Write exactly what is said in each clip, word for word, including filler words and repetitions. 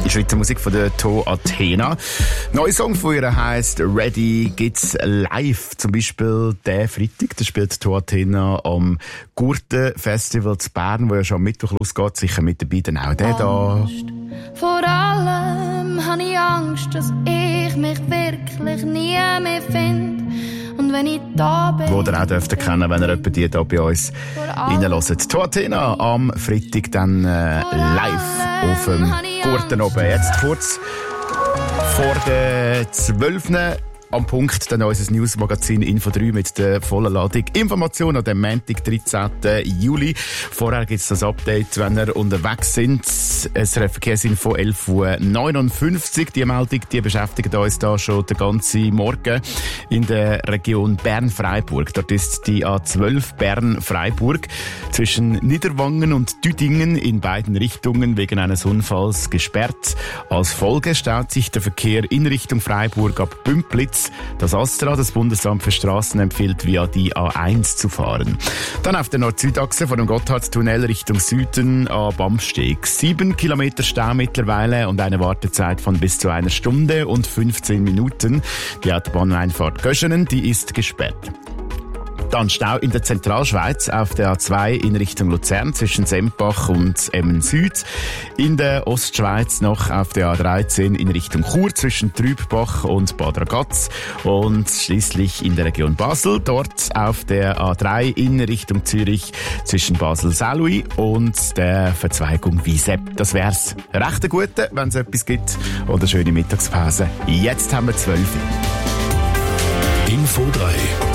Schweizer Musik von der To Athena. Neuer Song von ihr heisst Ready gibt's live. Zum Beispiel der Freitag, da spielt To Athena am Gurten-Festival zu Bern, wo ja schon am Mittwoch losgeht. Sicher mit dabei, dann auch der da. Vor allem habe ich Angst, dass ich mich wirklich nie mehr finde. Und wenn ich da bin... Wo ihr auch dürft kennen, wenn ihr etwa die hier bei uns reinhört. To Athena am Freitag dann äh, live auf dem Gurten oben. Jetzt kurz vor der zwölf. Am Punkt dann unser Newsmagazin Info drei mit der vollen Ladung Informationen an dem Montag, dreizehnten Juli. Vorher gibt es das Update, wenn ihr unterwegs sind. Es Verkehrsinfo elf Uhr neunundfünfzig. Die Meldung, die beschäftigt uns da schon den ganzen Morgen in der Region Bern-Freiburg. Dort ist die A zwölf Bern-Freiburg zwischen Niederwangen und Düdingen in beiden Richtungen wegen eines Unfalls gesperrt. Als Folge staut sich der Verkehr in Richtung Freiburg ab Bümplitz. Das ASTRA, das Bundesamt für Straßen, empfiehlt via die A eins zu fahren. Dann auf der Nord-Süd-Achse von dem Gotthardtunnel Richtung Süden an Bamsteg. Sieben Kilometer Stau mittlerweile und eine Wartezeit von bis zu einer Stunde und fünfzehn Minuten. Die Autobahneinfahrt Göschenen, die ist gesperrt. Dann Stau in der Zentralschweiz auf der A zwei in Richtung Luzern zwischen Sempach und Emmen Süd. In der Ostschweiz noch auf der A dreizehn in Richtung Chur zwischen Trübbach und Bad Ragaz. Und schließlich in der Region Basel, dort auf der A drei in Richtung Zürich zwischen Basel-Saarlouis und der Verzweigung Wieseb. Das wär's. Recht gute, wenn es etwas gibt. Oder schöne Mittagspause. Jetzt haben wir zwölf. Info drei.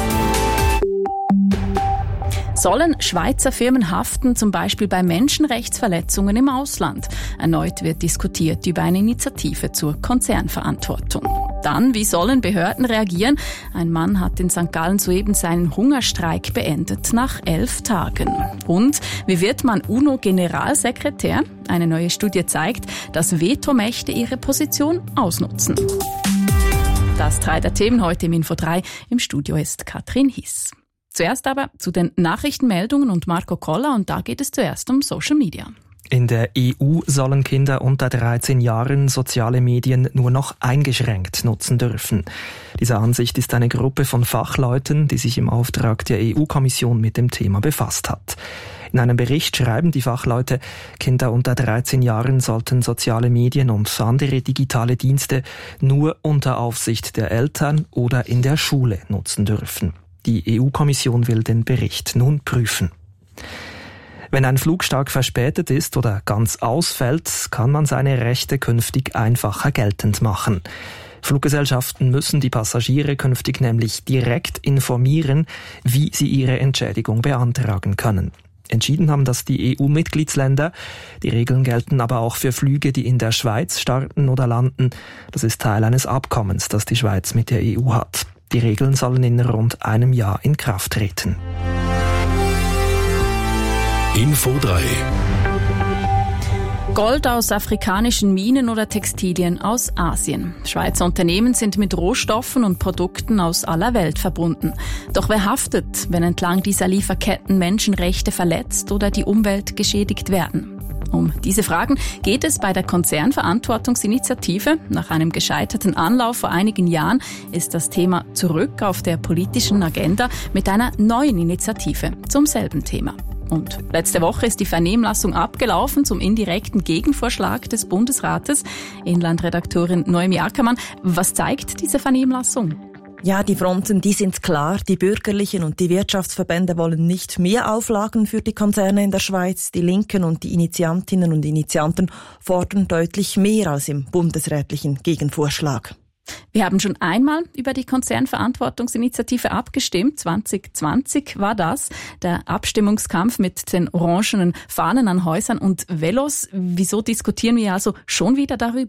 Sollen Schweizer Firmen haften, zum Beispiel bei Menschenrechtsverletzungen im Ausland? Erneut wird diskutiert über eine Initiative zur Konzernverantwortung. Dann, wie sollen Behörden reagieren? Ein Mann hat in Sankt Gallen soeben seinen Hungerstreik beendet, nach elf Tagen. Und wie wird man UNO-Generalsekretär? Eine neue Studie zeigt, dass Vetomächte ihre Position ausnutzen. Das drei der Themen heute im Info drei. Im Studio ist Katrin Hiss. Zuerst aber zu den Nachrichtenmeldungen und Marco Koller, und da geht es zuerst um Social Media. In der E U sollen Kinder unter dreizehn Jahren soziale Medien nur noch eingeschränkt nutzen dürfen. Diese Ansicht ist eine Gruppe von Fachleuten, die sich im Auftrag der E U-Kommission mit dem Thema befasst hat. In einem Bericht schreiben die Fachleute, Kinder unter dreizehn Jahren sollten soziale Medien und andere digitale Dienste nur unter Aufsicht der Eltern oder in der Schule nutzen dürfen. Die E U-Kommission will den Bericht nun prüfen. Wenn ein Flug stark verspätet ist oder ganz ausfällt, kann man seine Rechte künftig einfacher geltend machen. Fluggesellschaften müssen die Passagiere künftig nämlich direkt informieren, wie sie ihre Entschädigung beantragen können. Entschieden haben das die E U-Mitgliedsländer. Die Regeln gelten aber auch für Flüge, die in der Schweiz starten oder landen. Das ist Teil eines Abkommens, das die Schweiz mit der E U hat. Die Regeln sollen in rund einem Jahr in Kraft treten. Info drei. Gold aus afrikanischen Minen oder Textilien aus Asien. Schweizer Unternehmen sind mit Rohstoffen und Produkten aus aller Welt verbunden. Doch wer haftet, wenn entlang dieser Lieferketten Menschenrechte verletzt oder die Umwelt geschädigt werden? Um diese Fragen geht es bei der Konzernverantwortungsinitiative. Nach einem gescheiterten Anlauf vor einigen Jahren ist das Thema zurück auf der politischen Agenda mit einer neuen Initiative zum selben Thema. Und letzte Woche ist die Vernehmlassung abgelaufen zum indirekten Gegenvorschlag des Bundesrates. Inlandredaktorin Noemi Ackermann, was zeigt diese Vernehmlassung? Ja, die Fronten, die sind klar. Die Bürgerlichen und die Wirtschaftsverbände wollen nicht mehr Auflagen für die Konzerne in der Schweiz. Die Linken und die Initiantinnen und Initianten fordern deutlich mehr als im bundesrätlichen Gegenvorschlag. Wir haben schon einmal über die Konzernverantwortungsinitiative abgestimmt. zwanzig zwanzig war das. Der Abstimmungskampf mit den orangenen Fahnen an Häusern und Velos. Wieso diskutieren wir also schon wieder darüber?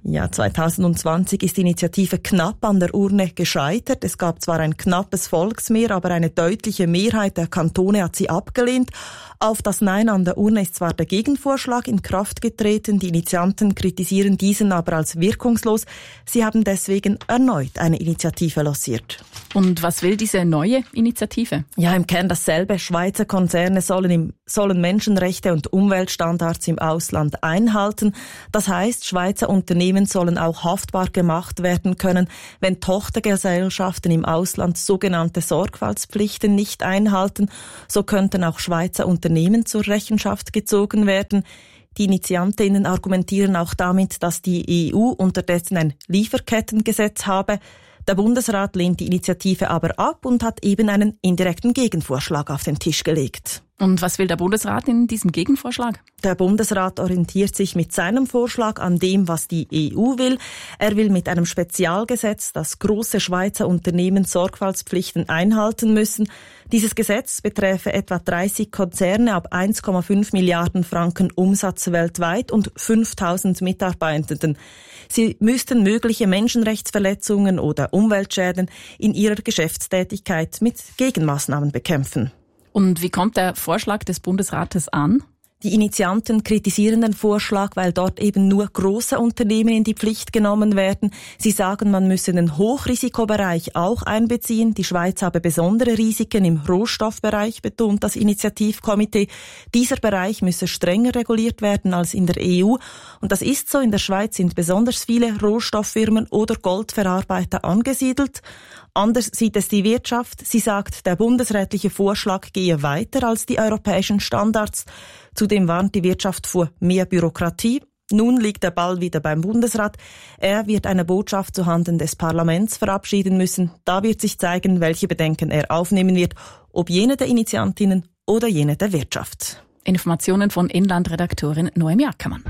Ja, zweitausendzwanzig ist die Initiative knapp an der Urne gescheitert. Es gab zwar ein knappes Volksmehr, aber eine deutliche Mehrheit der Kantone hat sie abgelehnt. Auf das Nein an der Urne ist zwar der Gegenvorschlag in Kraft getreten, die Initianten kritisieren diesen aber als wirkungslos. Sie haben deswegen erneut eine Initiative lanciert. Und was will diese neue Initiative? Ja, im Kern dasselbe. Schweizer Konzerne sollen, im, sollen Menschenrechte und Umweltstandards im Ausland einhalten. Das heißt, Schweizer Unternehmen sollen auch haftbar gemacht werden können, wenn Tochtergesellschaften im Ausland sogenannte Sorgfaltspflichten nicht einhalten. So könnten auch Schweizer Unternehmen zur Rechenschaft gezogen werden. Die Initiantinnen argumentieren auch damit, dass die E U unterdessen ein Lieferkettengesetz habe. Der Bundesrat lehnt die Initiative aber ab und hat eben einen indirekten Gegenvorschlag auf den Tisch gelegt. Und was will der Bundesrat in diesem Gegenvorschlag? Der Bundesrat orientiert sich mit seinem Vorschlag an dem, was die E U will. Er will mit einem Spezialgesetz, das große Schweizer Unternehmen Sorgfaltspflichten einhalten müssen. Dieses Gesetz beträfe etwa dreißig Konzerne ab eins Komma fünf Milliarden Franken Umsatz weltweit und fünftausend Mitarbeitenden. Sie müssten mögliche Menschenrechtsverletzungen oder Umweltschäden in ihrer Geschäftstätigkeit mit Gegenmaßnahmen bekämpfen. Und wie kommt der Vorschlag des Bundesrates an? Die Initianten kritisieren den Vorschlag, weil dort eben nur große Unternehmen in die Pflicht genommen werden. Sie sagen, man müsse den Hochrisikobereich auch einbeziehen. Die Schweiz habe besondere Risiken im Rohstoffbereich, betont das Initiativkomitee. Dieser Bereich müsse strenger reguliert werden als in der E U. Und das ist so. In der Schweiz sind besonders viele Rohstofffirmen oder Goldverarbeiter angesiedelt. Anders sieht es die Wirtschaft. Sie sagt, der bundesrätliche Vorschlag gehe weiter als die europäischen Standards. Zudem warnt die Wirtschaft vor mehr Bürokratie. Nun liegt der Ball wieder beim Bundesrat. Er wird eine Botschaft zuhanden des Parlaments verabschieden müssen. Da wird sich zeigen, welche Bedenken er aufnehmen wird, ob jene der Initiantinnen oder jene der Wirtschaft. Informationen von Inlandredaktorin Noemi Ackermann.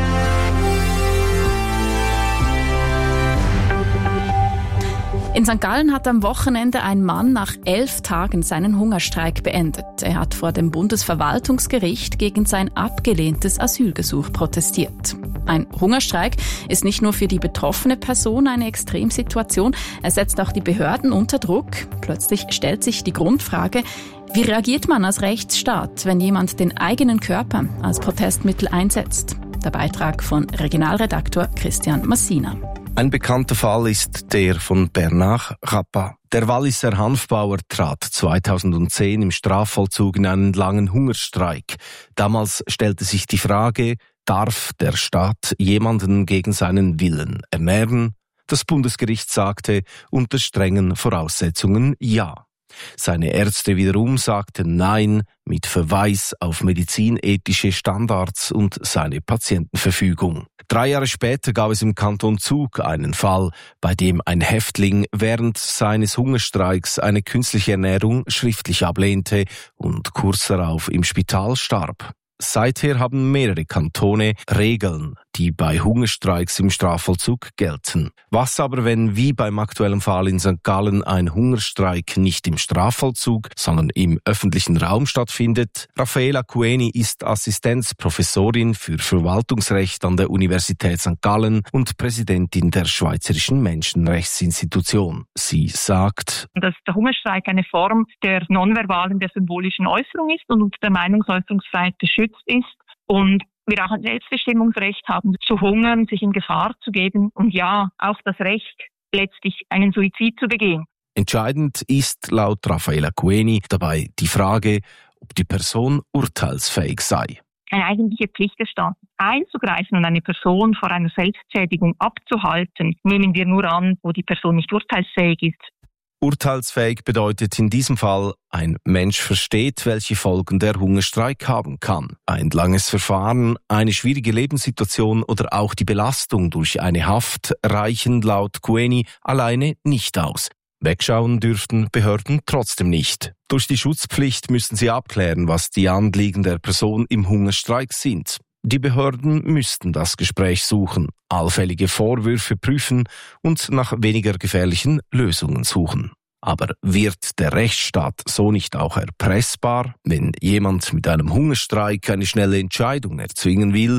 In Sankt Gallen hat am Wochenende ein Mann nach elf Tagen seinen Hungerstreik beendet. Er hat vor dem Bundesverwaltungsgericht gegen sein abgelehntes Asylgesuch protestiert. Ein Hungerstreik ist nicht nur für die betroffene Person eine Extremsituation, er setzt auch die Behörden unter Druck. Plötzlich stellt sich die Grundfrage, wie reagiert man als Rechtsstaat, wenn jemand den eigenen Körper als Protestmittel einsetzt? Der Beitrag von Regionalredaktor Christian Massina. Ein bekannter Fall ist der von Bernard Rappa. Der Walliser Hanfbauer trat zweitausendzehn im Strafvollzug in einen langen Hungerstreik. Damals stellte sich die Frage, darf der Staat jemanden gegen seinen Willen ernähren? Das Bundesgericht sagte unter strengen Voraussetzungen ja. Seine Ärzte wiederum sagten Nein mit Verweis auf medizinethische Standards und seine Patientenverfügung. Drei Jahre später gab es im Kanton Zug einen Fall, bei dem ein Häftling während seines Hungerstreiks eine künstliche Ernährung schriftlich ablehnte und kurz darauf im Spital starb. Seither haben mehrere Kantone Regeln, die bei Hungerstreiks im Strafvollzug gelten. Was aber, wenn wie beim aktuellen Fall in Sankt Gallen ein Hungerstreik nicht im Strafvollzug, sondern im öffentlichen Raum stattfindet? Raffaela Cueni ist Assistenzprofessorin für Verwaltungsrecht an der Universität Sankt Gallen und Präsidentin der Schweizerischen Menschenrechtsinstitution. Sie sagt, dass der Hungerstreik eine Form der nonverbalen, der symbolischen Äußerung ist und unter der Meinungsäußerungsfreiheit geschützt ist und wir auch ein Selbstbestimmungsrecht haben, zu hungern, sich in Gefahr zu geben und ja, auch das Recht, letztlich einen Suizid zu begehen. Entscheidend ist laut Raffaela Cueni dabei die Frage, ob die Person urteilsfähig sei. Eine eigentliche Pflicht des Staates, einzugreifen und eine Person vor einer Selbstschädigung abzuhalten, nehmen wir nur an, wo die Person nicht urteilsfähig ist. Urteilsfähig bedeutet in diesem Fall, ein Mensch versteht, welche Folgen der Hungerstreik haben kann. Ein langes Verfahren, eine schwierige Lebenssituation oder auch die Belastung durch eine Haft reichen laut Cueni alleine nicht aus. Wegschauen dürften Behörden trotzdem nicht. Durch die Schutzpflicht müssen sie abklären, was die Anliegen der Person im Hungerstreik sind. Die Behörden müssten das Gespräch suchen, allfällige Vorwürfe prüfen und nach weniger gefährlichen Lösungen suchen. Aber wird der Rechtsstaat so nicht auch erpressbar? Wenn jemand mit einem Hungerstreik eine schnelle Entscheidung erzwingen will,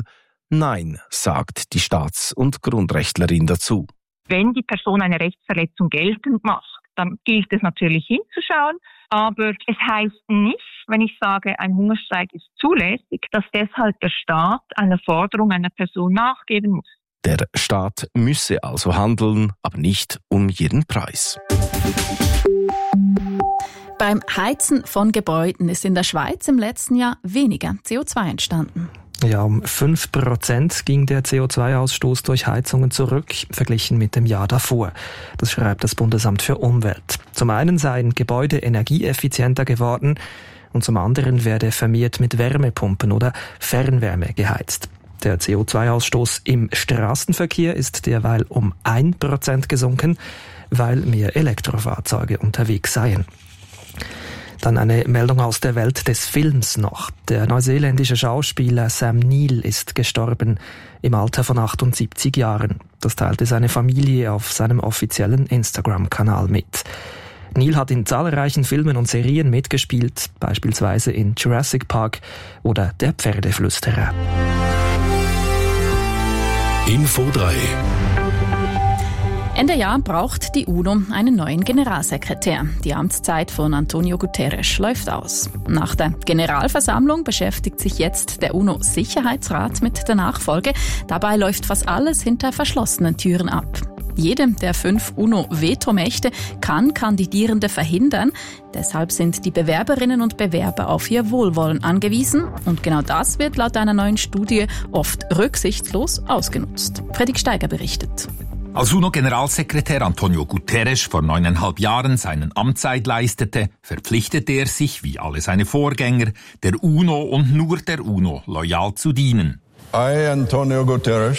Nein, sagt die Staats- und Grundrechtlerin dazu. Wenn die Person eine Rechtsverletzung geltend macht, dann gilt es natürlich hinzuschauen. Aber es heißt nicht, wenn ich sage, ein Hungerstreik ist zulässig, dass deshalb der Staat einer Forderung einer Person nachgeben muss. Der Staat müsse also handeln, aber nicht um jeden Preis. Beim Heizen von Gebäuden ist in der Schweiz im letzten Jahr weniger C O zwei entstanden. Ja, um fünf Prozent ging der C O zwei Ausstoß durch Heizungen zurück, verglichen mit dem Jahr davor. Das schreibt das Bundesamt für Umwelt. Zum einen seien Gebäude energieeffizienter geworden und zum anderen werde vermehrt mit Wärmepumpen oder Fernwärme geheizt. Der C O zwei Ausstoß im Straßenverkehr ist derweil um ein Prozent gesunken, weil mehr Elektrofahrzeuge unterwegs seien. Dann eine Meldung aus der Welt des Films noch. Der neuseeländische Schauspieler Sam Neill ist gestorben im Alter von achtundsiebzig Jahren. Das teilte seine Familie auf seinem offiziellen Instagram-Kanal mit. Neill hat in zahlreichen Filmen und Serien mitgespielt, beispielsweise in Jurassic Park oder Der Pferdeflüsterer. Info drei. Ende Jahr braucht die UNO einen neuen Generalsekretär. Die Amtszeit von Antonio Guterres läuft aus. Nach der Generalversammlung beschäftigt sich jetzt der UNO-Sicherheitsrat mit der Nachfolge. Dabei läuft fast alles hinter verschlossenen Türen ab. Jede der fünf UNO-Vetomächte kann Kandidierende verhindern. Deshalb sind die Bewerberinnen und Bewerber auf ihr Wohlwollen angewiesen. Und genau das wird laut einer neuen Studie oft rücksichtslos ausgenutzt. Fredrik Steiger berichtet. Als UNO-Generalsekretär Antonio Guterres vor neuneinhalb Jahren seinen Amtseid leistete, verpflichtete er sich, wie alle seine Vorgänger, der UNO und nur der UNO loyal zu dienen. I, Antonio Guterres,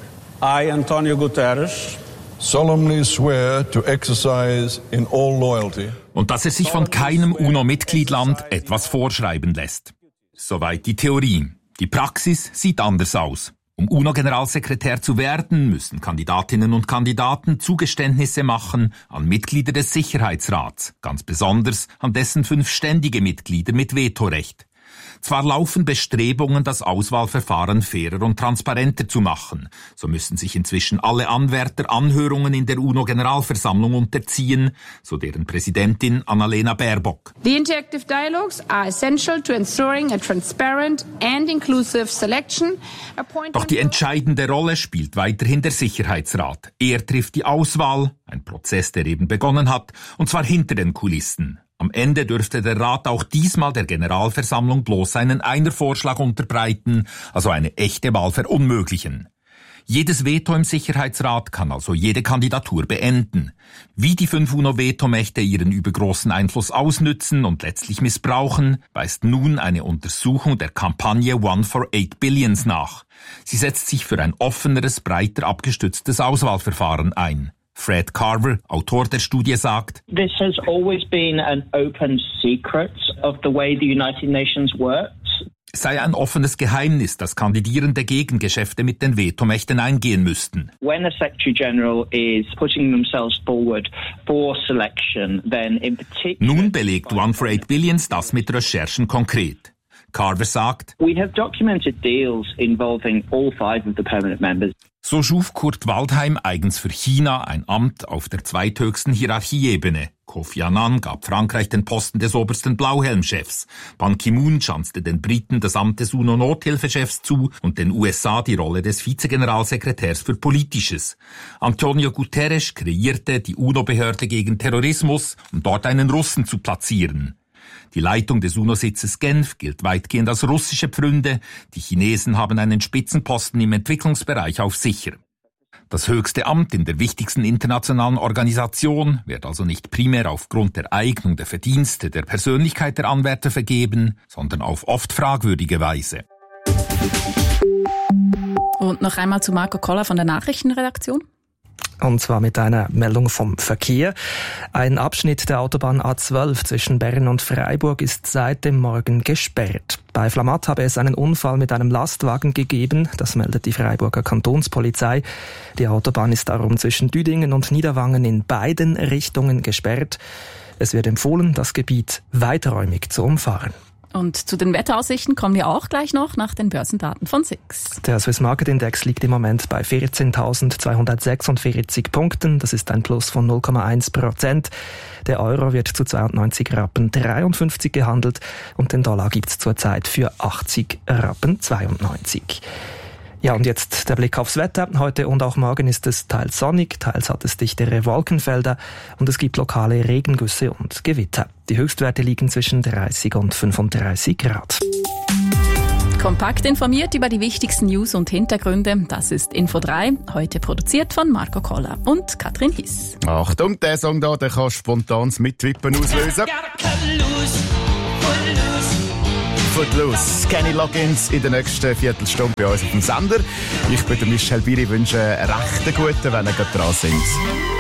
I, Antonio Guterres, solemnly swear to exercise in all loyalty. Und dass er sich von keinem UNO-Mitgliedland etwas vorschreiben lässt. Soweit die Theorie. Die Praxis sieht anders aus. Um UNO-Generalsekretär zu werden, müssen Kandidatinnen und Kandidaten Zugeständnisse machen an Mitglieder des Sicherheitsrats, ganz besonders an dessen fünf ständige Mitglieder mit Vetorecht. Zwar laufen Bestrebungen, das Auswahlverfahren fairer und transparenter zu machen. So müssen sich inzwischen alle Anwärter Anhörungen in der UNO-Generalversammlung unterziehen, so deren Präsidentin Annalena Baerbock. The interactive dialogues are essential to ensuring a transparent and inclusive selection. Doch die entscheidende Rolle spielt weiterhin der Sicherheitsrat. Er trifft die Auswahl, ein Prozess, der eben begonnen hat, und zwar hinter den Kulissen. Am Ende dürfte der Rat auch diesmal der Generalversammlung bloß einen Einervorschlag unterbreiten, also eine echte Wahl verunmöglichen. Jedes Veto im Sicherheitsrat kann also jede Kandidatur beenden. Wie die fünf UNO-Vetomächte ihren übergroßen Einfluss ausnützen und letztlich missbrauchen, weist nun eine Untersuchung der Kampagne One for Eight Billions nach. Sie setzt sich für ein offeneres, breiter abgestütztes Auswahlverfahren ein. Fred Carver, Autor der Studie, sagt: This has always been an open secret of the way the United Nations works. Sei ein offenes Geheimnis, dass Kandidierende Gegengeschäfte mit den Vetomächten eingehen müssten. When a Secretary General is putting themselves forward for selection, then in particular... Nun belegt One for Eight Billions das mit Recherchen konkret. Carver sagt: We have documented deals involving all five of the permanent members. So schuf Kurt Waldheim eigens für China ein Amt auf der zweithöchsten Hierarchieebene. Kofi Annan gab Frankreich den Posten des obersten Blauhelmchefs. Ban Ki-moon schanzte den Briten das Amt des UNO-Nothilfechefs zu und den U S A die Rolle des Vizegeneralsekretärs für Politisches. Antonio Guterres kreierte die UNO-Behörde gegen Terrorismus, um dort einen Russen zu platzieren. Die Leitung des UNO-Sitzes Genf gilt weitgehend als russische Pfründe. Die Chinesen haben einen Spitzenposten im Entwicklungsbereich auf sicher. Das höchste Amt in der wichtigsten internationalen Organisation wird also nicht primär aufgrund der Eignung der Verdienste der Persönlichkeit der Anwärter vergeben, sondern auf oft fragwürdige Weise. Und noch einmal zu Marco Koller von der Nachrichtenredaktion. Und zwar mit einer Meldung vom Verkehr. Ein Abschnitt der Autobahn A zwölf zwischen Bern und Freiburg ist seit dem Morgen gesperrt. Bei Flamatt habe es einen Unfall mit einem Lastwagen gegeben, das meldet die Freiburger Kantonspolizei. Die Autobahn ist darum zwischen Düdingen und Niederwangen in beiden Richtungen gesperrt. Es wird empfohlen, das Gebiet weiträumig zu umfahren. Und zu den Wetteraussichten kommen wir auch gleich noch nach den Börsendaten von S I X. Der Swiss Market Index liegt im Moment bei vierzehntausendzweihundertsechsundvierzig Punkten. Das ist ein Plus von null Komma eins Prozent. Der Euro wird zu zweiundneunzig Rappen dreiundfünfzig gehandelt und den Dollar gibt's zurzeit für achtzig Rappen zweiundneunzig. Ja, und jetzt der Blick aufs Wetter. Heute und auch morgen ist es teils sonnig, teils hat es dichtere Wolkenfelder und es gibt lokale Regengüsse und Gewitter. Die Höchstwerte liegen zwischen dreißig und fünfunddreißig Grad. Kompakt informiert über die wichtigsten News und Hintergründe. Das ist Info drei, heute produziert von Marco Koller und Katrin Hiss. Achtung, der Song da, der kann spontan das Mitwippen auslösen. Footloose. Kenny Loggins in der nächsten Viertelstunde bei uns auf dem Sender. Ich bin Michel Biri, wünsche einen recht guten, wenn ihr gerade dran sind.